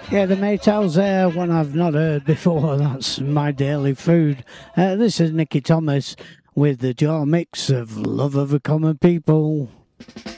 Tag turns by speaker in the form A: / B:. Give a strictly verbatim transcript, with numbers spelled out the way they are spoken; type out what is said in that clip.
A: Yeah, the Maytals there, one I've not heard before. That's My Daily Food. Uh, this is Nicky Thomas with the jar mix of Love of the Common People.